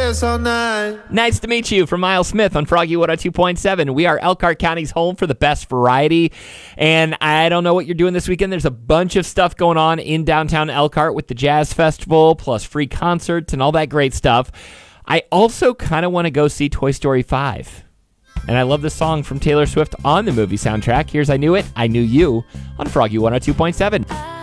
this all night. Nice to meet you from Miles Smith on Froggy 102.7. We are Elkhart County's home for the best variety. And I don't know what you're doing this weekend. There's a bunch of stuff going on in downtown Elkhart with the Jazz Festival, plus free concerts and all that great stuff. I also kind of want to go see Toy Story 5. And I love the song from Taylor Swift on the movie soundtrack. Here's I Knew It, I Knew You on Froggy 102.7.